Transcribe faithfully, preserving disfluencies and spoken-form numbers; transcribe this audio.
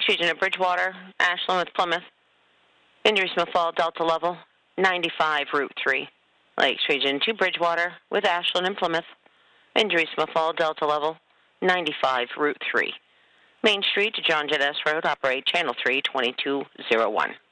Region of Bridgewater, Ashland with Plymouth. Injury Smith Fall, Delta level, ninety-five, Route three. Lakes Region to Bridgewater with Ashland and Plymouth. Injury Smith Fall, Delta level, ninety-five, Route three. Main Street to John Jett S. Road, operate Channel three, twenty-two oh one.